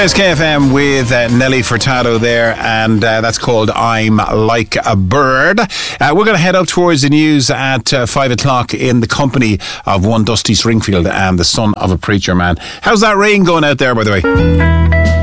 There's KFM with Nelly Furtado there, and that's called I'm Like a Bird. We're going to head up towards the news at 5 o'clock in the company of one Dusty Stringfield and the son of a preacher man. How's that rain going out there, by the way?